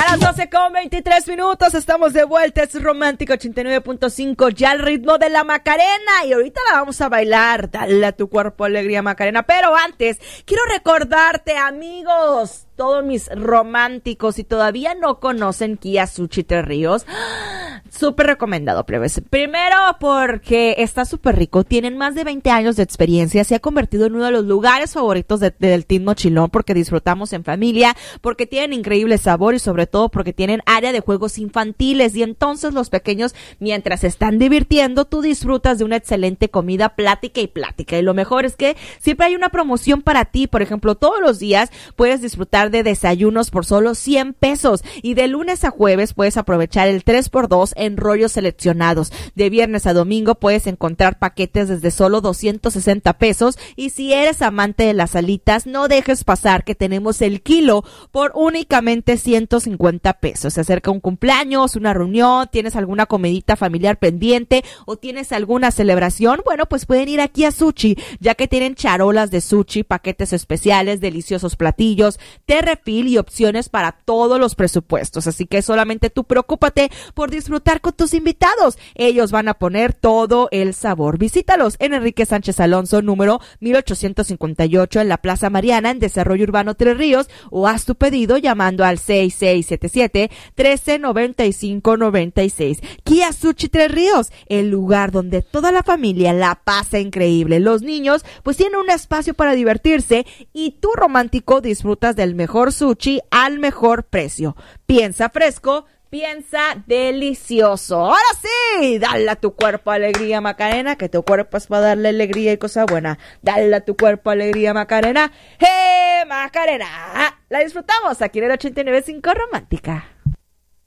las 12:23, estamos de vuelta, es Romántica 89.5, ya al ritmo de la Macarena, y ahorita la vamos a bailar, dale a tu cuerpo alegría Macarena, pero antes, quiero recordarte, amigos, todos mis románticos, si todavía no conocen Kia Sushi Tres Ríos, súper recomendado, plebes. Primero porque está súper rico, tienen más de 20 años de experiencia, se ha convertido en uno de los lugares favoritos del Team Mochilón, porque disfrutamos en familia, porque tienen increíble sabor y sobre todo porque tienen área de juegos infantiles, y entonces los pequeños, mientras se están divirtiendo, tú disfrutas de una excelente comida, plática y plática. Y lo mejor es que siempre hay una promoción para ti. Por ejemplo, todos los días puedes disfrutar de desayunos por solo 100 pesos, y de lunes a jueves puedes aprovechar el 3x2 en rollos seleccionados. De viernes a domingo puedes encontrar paquetes desde solo 260 pesos, y si eres amante de las alitas, no dejes pasar que tenemos el kilo por únicamente 150 pesos. Se acerca un cumpleaños, una reunión, tienes alguna comidita familiar pendiente o tienes alguna celebración, bueno, pues pueden ir aquí a Sushi, ya que tienen charolas de sushi, paquetes especiales, deliciosos platillos, té refil y opciones para todos los presupuestos. Así que solamente tú preocúpate por disfrutar con tus invitados. Ellos van a poner todo el sabor. Visítalos en Enrique Sánchez Alonso, número 1858, en la Plaza Mariana, en Desarrollo Urbano Tres Ríos, o haz tu pedido llamando al 6677-139596. Kia Sushi Tres Ríos, el lugar donde toda la familia la pasa increíble. Los niños pues tienen un espacio para divertirse, y tú, romántico, disfrutas del mejor sushi al mejor precio. Piensa fresco, piensa delicioso. Ahora sí, dale a tu cuerpo alegría Macarena, que tu cuerpo es para darle alegría y cosa buena. Dale a tu cuerpo alegría Macarena. ¡Hey, Macarena! La disfrutamos aquí en el 89.5 Romántica.